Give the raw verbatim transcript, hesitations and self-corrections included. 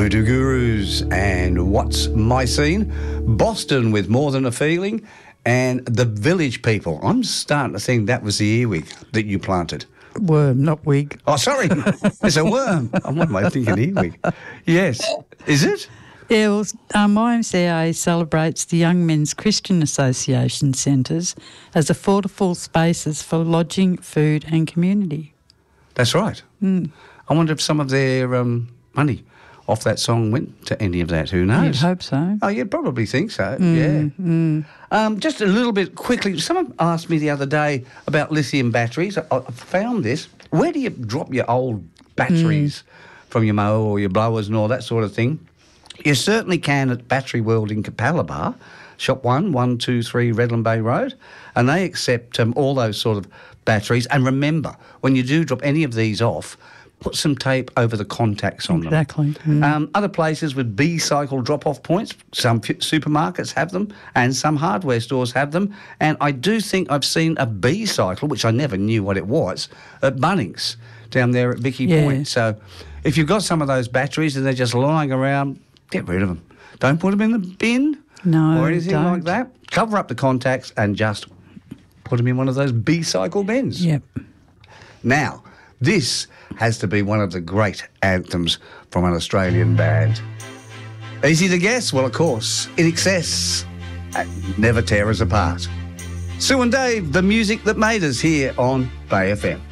Hoodoo Gurus and What's My Scene, Boston with More Than a Feeling, and The Village People. I'm starting to think that was the earwig that you planted. Worm, not wig. Oh, sorry, it's a worm. What am I thinking, earwig? Yes. Is it? Yeah, well, um, Y M C A celebrates the Young Men's Christian Association centres as affordable spaces for lodging, food and community. That's right. Mm. I wonder if some of their um, money off that song went to any of that. Who knows? You'd hope so. Oh, you'd probably think so, Mm, yeah. Mm. Um, just a little bit quickly, someone asked me the other day about lithium batteries. I, I found this. Where do you drop your old batteries mm. from your mower or your blowers and all that sort of thing? You certainly can at Battery World in Capalaba, Shop one, one two three Redland Bay Road, and they accept um, all those sort of batteries. And remember, when you do drop any of these off, put some tape over the contacts on exactly. them. Exactly. Mm. Um, other places with B-cycle drop-off points, some f- supermarkets have them and some hardware stores have them. And I do think I've seen a B-cycle, which I never knew what it was, at Bunnings down there at Vicky yeah. Point. So if you've got some of those batteries and they're just lying around, get rid of them. Don't put them in the bin no, or anything don't. like that. Cover up the contacts and just put them in one of those B-cycle bins. Yep. Now, this has to be one of the great anthems from an Australian band. Easy to guess? Well, of course, In Excess and Never Tear Us Apart. Sue and Dave, the music that made us here on Bay F M.